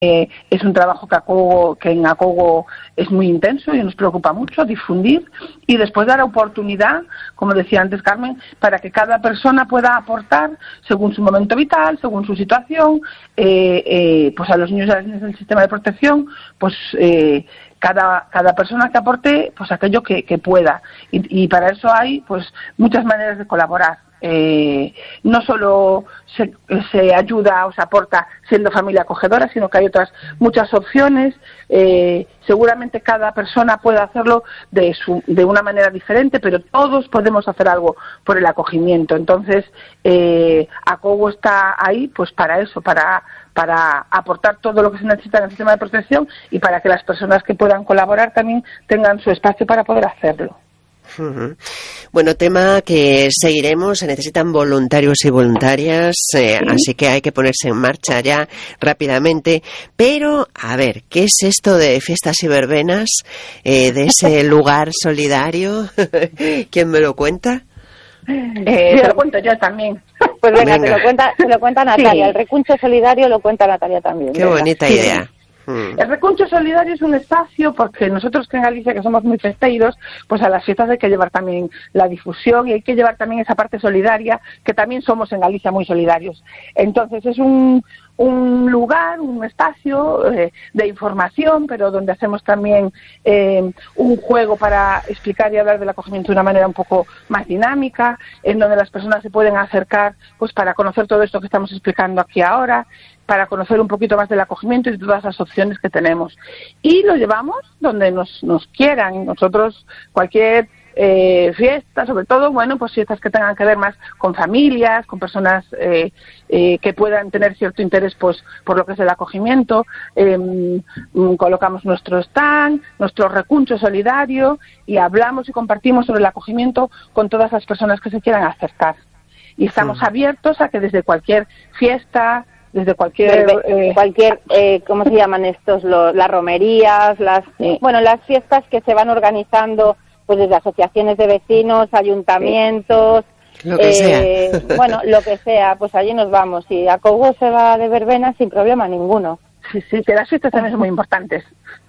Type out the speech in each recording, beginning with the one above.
Es un trabajo que en Acogo es muy intenso y nos preocupa mucho difundir y después dar oportunidad, como decía antes Carmen, para que cada persona pueda aportar según su momento vital, según su situación, pues a los niños y a las niñas del sistema de protección, pues cada persona que aporte pues aquello que pueda y para eso hay pues muchas maneras de colaborar. No solo se ayuda o se aporta siendo familia acogedora, sino que hay otras muchas opciones. Seguramente cada persona puede hacerlo de una manera diferente, pero todos podemos hacer algo por el acogimiento. Entonces, Acogo está ahí pues para eso, para aportar todo lo que se necesita en el sistema de protección y para que las personas que puedan colaborar también tengan su espacio para poder hacerlo. Bueno, tema que seguiremos, se necesitan voluntarios y voluntarias, así que hay que ponerse en marcha ya rápidamente. Pero, a ver, ¿qué es esto de fiestas y verbenas, de ese lugar solidario? ¿Quién me lo cuenta? Te lo cuento yo también. Pues venga. Te lo cuenta Natalia. Sí. El recuncho solidario lo cuenta Natalia también. Qué bonita idea. El recuncho solidario es un espacio porque nosotros que en Galicia, que somos muy festeiros, pues a las fiestas hay que llevar también la difusión y hay que llevar también esa parte solidaria, que también somos en Galicia muy solidarios. Entonces es un lugar, un espacio de información, pero donde hacemos también un juego para explicar y hablar del acogimiento de una manera un poco más dinámica, en donde las personas se pueden acercar pues para conocer todo esto que estamos explicando aquí ahora, para conocer un poquito más del acogimiento y de todas las opciones que tenemos. Y lo llevamos donde nos quieran. Nosotros, cualquier fiesta, sobre todo, bueno, pues fiestas que tengan que ver más con familias, con personas que puedan tener cierto interés pues por lo que es el acogimiento, colocamos nuestro stand, nuestro recuncho solidario y hablamos y compartimos sobre el acogimiento con todas las personas que se quieran acercar. Y estamos abiertos a que desde cualquier fiesta, desde cualquier ¿cómo se llaman estos? Las romerías, las fiestas que se van organizando pues desde asociaciones de vecinos, ayuntamientos, lo que sea. Bueno, lo que sea, pues allí nos vamos. Y Acogo se va de verbena sin problema ninguno. Sí, que las fiestas también son muy importantes.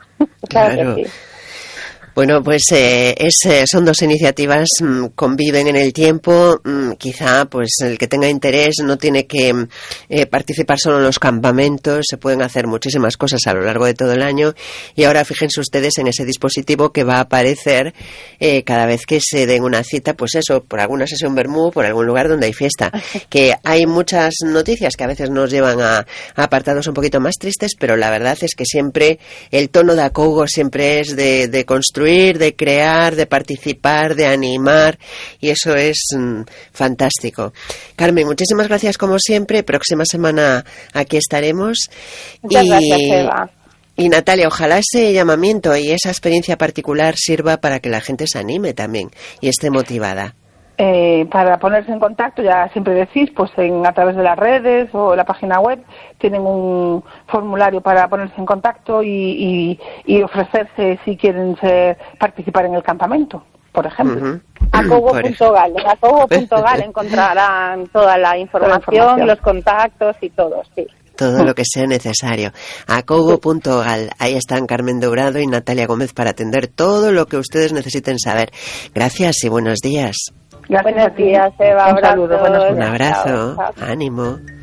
Claro que sí. Bueno, pues son dos iniciativas, conviven en el tiempo. Quizá pues el que tenga interés no tiene que participar solo en los campamentos, se pueden hacer muchísimas cosas a lo largo de todo el año. Y ahora fíjense ustedes en ese dispositivo que va a aparecer cada vez que se den una cita, pues eso, por alguna sesión vermú, por algún lugar donde hay fiesta. Que hay muchas noticias que a veces nos llevan a apartados un poquito más tristes, pero la verdad es que siempre el tono de Acogo siempre es de construir, de crear, de participar, de animar, y eso es fantástico. Carmen, muchísimas gracias como siempre. Próxima semana aquí estaremos. Muchas gracias, Eva. Y Natalia, ojalá ese llamamiento y esa experiencia particular sirva para que la gente se anime también y esté motivada. Para ponerse en contacto, ya siempre decís, pues a través de las redes o la página web, tienen un formulario para ponerse en contacto y ofrecerse si quieren participar en el campamento, por ejemplo. Acogo.gal. En Acogo.gal encontrarán toda la información, los contactos y todo, sí. Todo lo que sea necesario. Acogo.gal. Ahí están Carmen Dourado y Natalia Gómez para atender todo lo que ustedes necesiten saber. Gracias y buenos días. Gracias. Buenos días, Eva. Un saludo. Un abrazo. Chao. Ánimo.